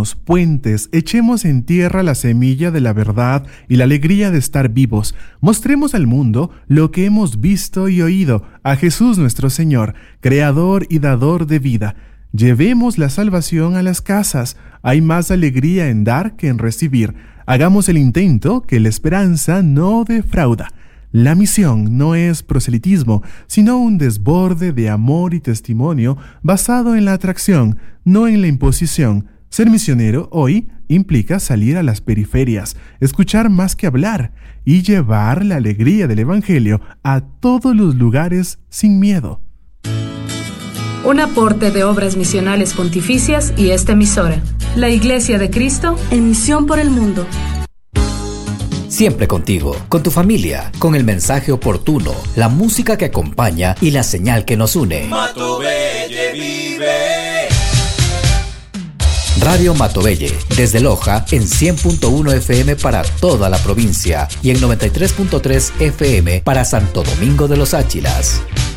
caminos, puentes, echemos en tierra la semilla de la verdad y la alegría de estar vivos. Mostremos al mundo lo que hemos visto y oído, a Jesús nuestro Señor, Creador y Dador de vida. Llevemos la salvación a las casas. Hay más alegría en dar que en recibir. Hagamos el intento, que la esperanza no defrauda. La misión no es proselitismo, sino un desborde de amor y testimonio basado en la atracción, no en la imposición. Ser misionero hoy implica salir a las periferias, escuchar más que hablar y llevar la alegría del Evangelio a todos los lugares sin miedo. Un aporte de Obras Misionales Pontificias y esta emisora, la Iglesia de Cristo, en misión por el mundo. Siempre contigo, con tu familia, con el mensaje oportuno, la música que acompaña y la señal que nos une. Matovelle vive. Radio Matovelle, desde Loja en 100.1 FM para toda la provincia y en 93.3 FM para Santo Domingo de los Áchilas.